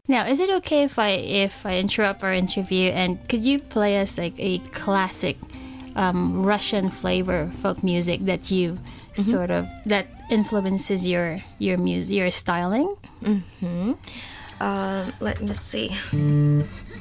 Now, is it okay if I interrupt our interview and could you play us like a classic Russian flavor folk music that you sort of that influences your music, your styling? Let me see.